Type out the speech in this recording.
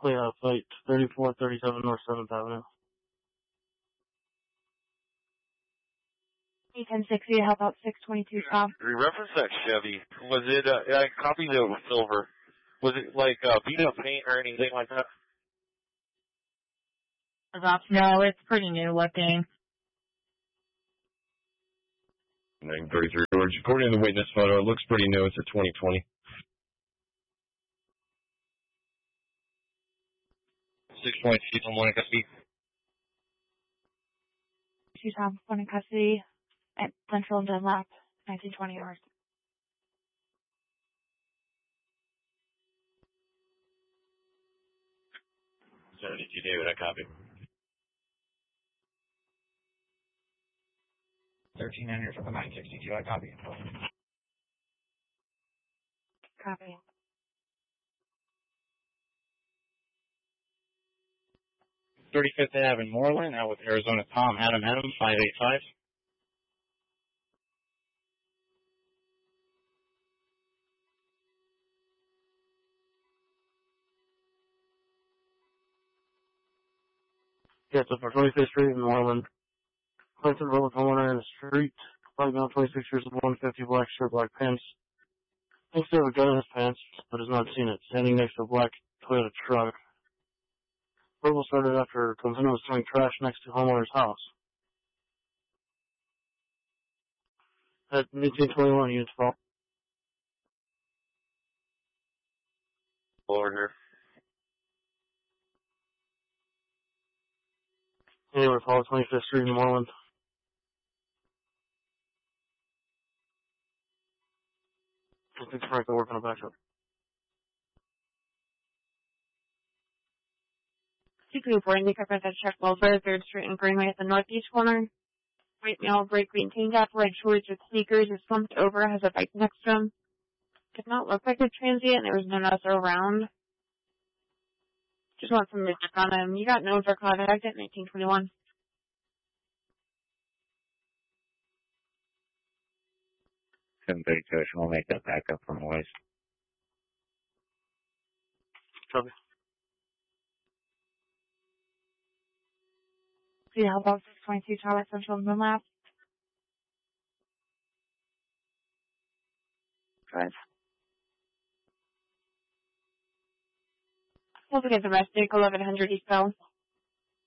Flight 3437 North 7th Avenue. 1060, help out 622 south. Reference that Chevy. Was it, I copied it with silver. Was it like beat up paint or anything like that? No, it's pretty new looking. 933 George. According to the witness photo, it looks pretty new. It's a 2020. 6.2 on one custody. 2 south, one in custody at Central Dunlap, 1920 hours. 72 David, I copy. 1300 for the 962, I copy. Copy. Thirty-Fifth Ave in Moreland, out with Arizona Tom, Adam, 585. Yes, up for 25th Street in Moreland. Clinton Road with homeowner in the street. Black male, 26 years old, 150, black shirt, black pants. Thinks to have a gun in his pants, but has not seen it. Standing next to a black Toyota truck. Verbal started after Clinton was throwing trash next to homeowner's house. At 1821, unit 12. Over here. Anyway, follow 25th Street in Moreland. I think Frank will work on a backup. Two reporting the cover that check Wilbur, 3rd Street and Greenway at the northeast corner. White male, bright green tank top, red shorts with sneakers, is slumped over, has a bike next to him. Did not look like a transient, there was no one else around. Just want some music on him. You got no for contact at 1921. 732, we'll make that back up from West. Copy. See how about 622 Tower Central Dunlap? Good. We'll get the rest, take 1100 eastbound.